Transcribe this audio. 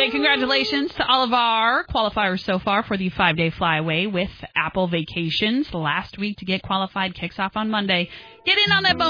Say congratulations to all of our qualifiers so far for the 5-day flyaway with Apple Vacations. The last week to get qualified kicks off on Monday. Get in on that bonus